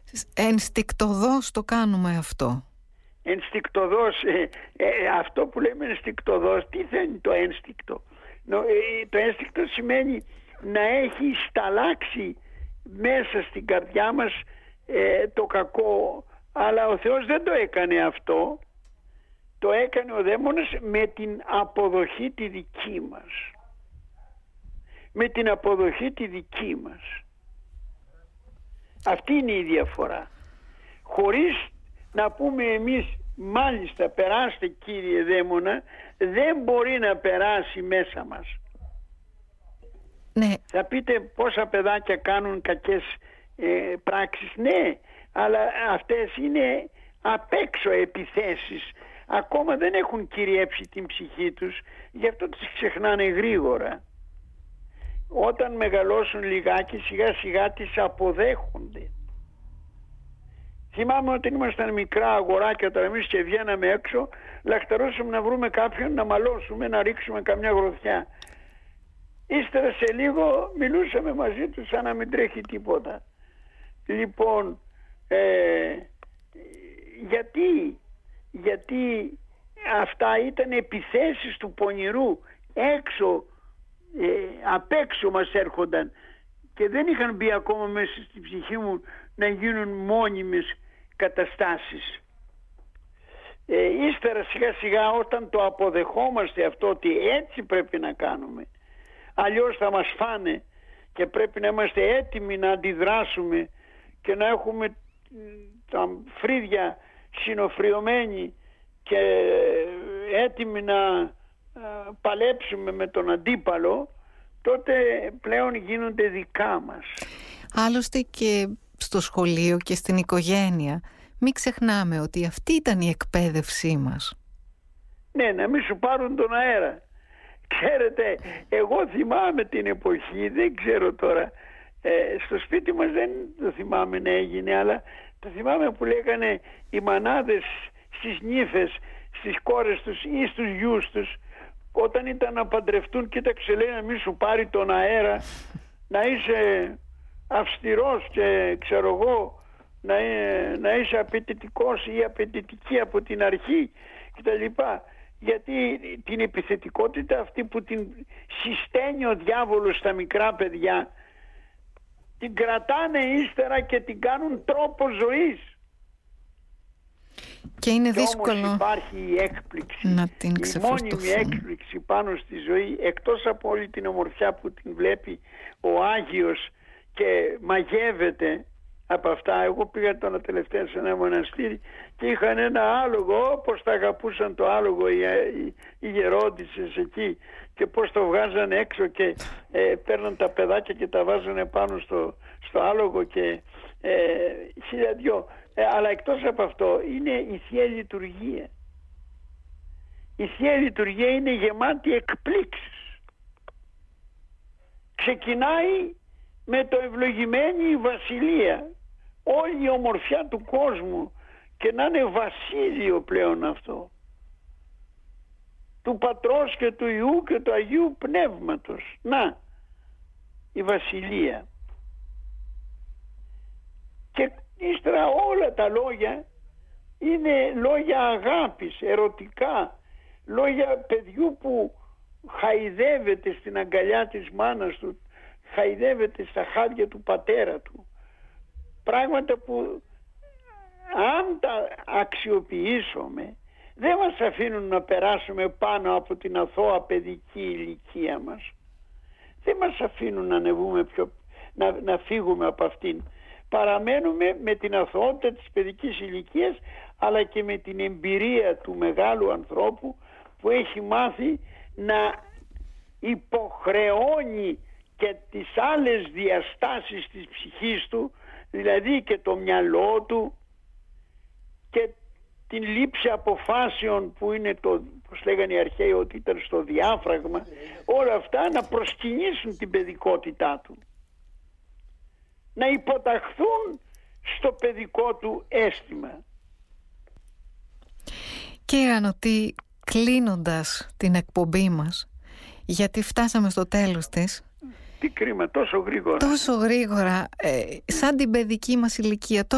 Ενστικτωδώς το κάνουμε αυτό. Ενστικτωδώς, αυτό που λέμε ενστικτωδώς, τι θέλει το ένστικτο? Το ένστικτο σημαίνει να έχει σταλάξει μέσα στην καρδιά μας το κακό, αλλά ο Θεός δεν το έκανε αυτό. Το έκανε ο δαίμονας με την αποδοχή τη δική μας. Με την αποδοχή τη δική μας. Αυτή είναι η διαφορά. Χωρίς να πούμε εμείς, μάλιστα περάστε κύριε δαίμονα, δεν μπορεί να περάσει μέσα μας. Ναι. Θα πείτε πόσα παιδάκια κάνουν κακές πράξεις. Ναι, αλλά αυτές είναι απ' έξω επιθέσεις. Ακόμα δεν έχουν κυριεύσει την ψυχή τους, γι' αυτό τις ξεχνάνε γρήγορα. Όταν μεγαλώσουν λιγάκι, σιγά σιγά τις αποδέχονται. Θυμάμαι όταν ήμασταν μικρά αγοράκια, τώρα εμείς και βγαίναμε έξω, λαχταρούσαμε να βρούμε κάποιον να μαλώσουμε, να ρίξουμε καμιά γροθιά. Ύστερα σε λίγο μιλούσαμε μαζί τους σαν να μην τρέχει τίποτα. Λοιπόν, γιατί αυτά ήταν επιθέσεις του πονηρού, έξω, απ' έξω μας έρχονταν και δεν είχαν μπει ακόμα μέσα στην ψυχή μου να γίνουν μόνιμες καταστάσεις. Ύστερα σιγά σιγά όταν το αποδεχόμαστε αυτό ότι έτσι πρέπει να κάνουμε, αλλιώς θα μας φάνε και πρέπει να είμαστε έτοιμοι να αντιδράσουμε και να έχουμε τα φρύδια συνοφριωμένοι και έτοιμοι να παλέψουμε με τον αντίπαλο, τότε πλέον γίνονται δικά μας. Άλλωστε και στο σχολείο και στην οικογένεια μην ξεχνάμε ότι αυτή ήταν η εκπαίδευσή μας. Ναι, να μην σου πάρουν τον αέρα. Ξέρετε, εγώ θυμάμαι την εποχή, δεν ξέρω τώρα, στο σπίτι μας δεν το θυμάμαι να έγινε, αλλά το θυμάμαι που λέγανε οι μανάδες στις νύφες, στις κόρες τους ή στους γιους τους, όταν ήταν να παντρευτούν, κοίταξε λέει να μην σου πάρει τον αέρα, να είσαι αυστηρός και ξέρω εγώ, να είσαι απαιτητικός ή απαιτητική από την αρχή κτλ. Γιατί την επιθετικότητα αυτή που την συσταίνει ο διάβολος στα μικρά παιδιά, την κρατάνε ύστερα και την κάνουν τρόπο ζωής. Και είναι και δύσκολο όμως υπάρχει η έκπληξη, να την η μόνιμη έκπληξη πάνω στη ζωή, εκτός από όλη την ομορφιά που την βλέπει ο Άγιος και μαγεύεται από αυτά. Εγώ πήγα τώρα τελευταία σε ένα μοναστήρι και είχαν ένα άλογο, όπως τα αγαπούσαν το άλογο οι γερόντισσες εκεί, και πώς το βγάζανε έξω και παίρναν τα παιδάκια και τα βάζανε πάνω στο άλογο και χιλιαδιό. Αλλά εκτός από αυτό είναι η Θεία Λειτουργία. Η Θεία Λειτουργία είναι γεμάτη εκπλήξεις. Ξεκινάει με το ευλογημένη βασιλεία, όλη η ομορφιά του κόσμου, και να είναι βασίλειο πλέον αυτό, του Πατρός και του Υιού και του Αγίου Πνεύματος. Να, η βασιλεία. Και ύστερα όλα τα λόγια είναι λόγια αγάπης, ερωτικά, λόγια παιδιού που χαϊδεύεται στην αγκαλιά της μάνας του, χαϊδεύεται στα χάδια του πατέρα του. Πράγματα που αν τα αξιοποιήσουμε δεν μας αφήνουν να περάσουμε πάνω από την αθώα παιδική ηλικία μας. Δεν μας αφήνουν να ανεβούμε να φύγουμε από αυτήν. Παραμένουμε με την αθωότητα της παιδικής ηλικίας, αλλά και με την εμπειρία του μεγάλου ανθρώπου που έχει μάθει να υποχρεώνει και τις άλλες διαστάσεις της ψυχής του, δηλαδή και το μυαλό του και την λήψη αποφάσεων που είναι όπως λέγανε οι αρχαίοι ότι ήταν στο διάφραγμα, όλα αυτά να προσκυνήσουν την παιδικότητά του, να υποταχθούν στο παιδικό του αίσθημα. Κύριε Ανωτή, κλείνοντας την εκπομπή μας, γιατί φτάσαμε στο τέλος της. Τι κρίμα, τόσο γρήγορα. Τόσο γρήγορα, σαν την παιδική μας ηλικία.